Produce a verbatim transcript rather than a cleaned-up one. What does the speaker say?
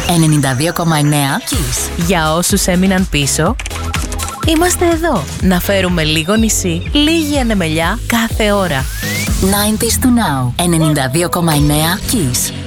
ενενήντα δύο κόμμα εννέα Kiss. Για όσους έμειναν πίσω, είμαστε εδώ να φέρουμε λίγο νησί, λίγη ανεμελιά κάθε ώρα. ενενήντα to Now, ενενήντα δύο κόμμα εννέα Kiss.